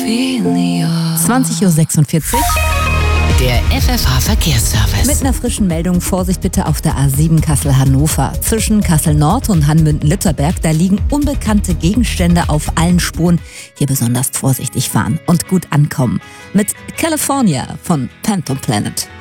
20:46 Uhr. Der FFH-Verkehrsservice. Mit einer frischen Meldung: Vorsicht bitte auf der A7 Kassel-Hannover. Zwischen Kassel-Nord und Hanmünden-Litterberg, da liegen unbekannte Gegenstände auf allen Spuren. Hier besonders vorsichtig fahren und gut ankommen. Mit California von Phantom Planet.